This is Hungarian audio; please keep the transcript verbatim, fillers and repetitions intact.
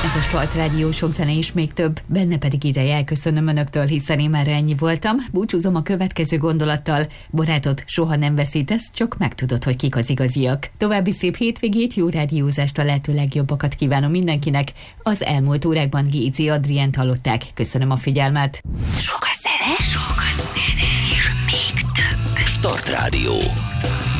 Ez a Start Rádió, sok zene és még több, benne pedig ideje elköszönöm önöktől, hiszen én már ennyi voltam. Búcsúzom a következő gondolattal: barátod soha nem veszítesz, csak megtudod, hogy kik az igaziak. További szép hétvégét, jó rádiózást, a lehető legjobbakat kívánom mindenkinek. Az elmúlt órákban Gézi Adriánt hallották. Köszönöm a figyelmet. Sok a zene, sok a zene, és még több. Start Rádió.